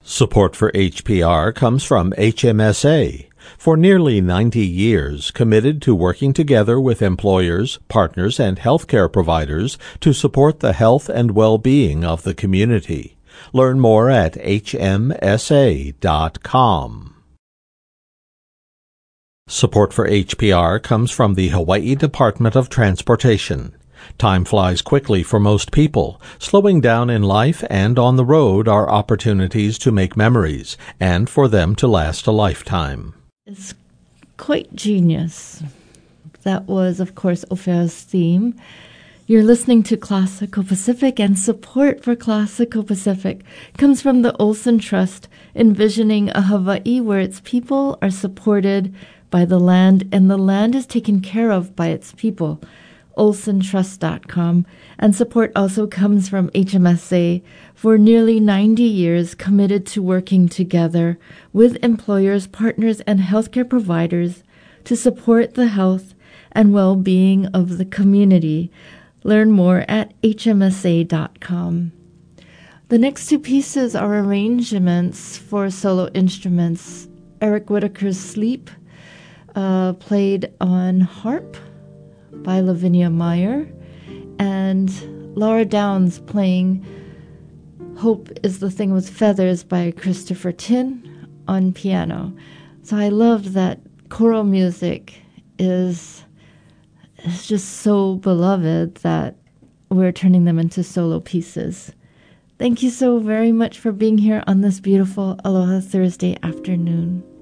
Support for HPR comes from HMSA. For nearly 90 years, committed to working together with employers, partners, and healthcare providers to support the health and well-being of the community. Learn more at hmsa.com. Support for HPR comes from the Hawaii Department of Transportation. Time flies quickly for most people. Slowing down in life and on the road are opportunities to make memories and for them to last a lifetime. It's quite genius. That was, of course, Ofea's theme. You're listening to Classical Pacific, and support for Classical Pacific comes from the Olson Trust, envisioning a Hawaii where its people are supported by the land and the land is taken care of by its people. olsontrust.com, and support also comes from HMSA, for nearly 90 years committed to working together with employers, partners, and healthcare providers to support the health and well-being of the community. Learn more at hmsa.com. The next two pieces are arrangements for solo instruments. Eric Whitaker's Sleep, played on harp by Lavinia Meyer, and Laura Downs playing Hope is the Thing with Feathers by Christopher Tin on piano. So I love that choral music is just so beloved that we're turning them into solo pieces. Thank you so very much for being here on this beautiful Aloha Thursday afternoon.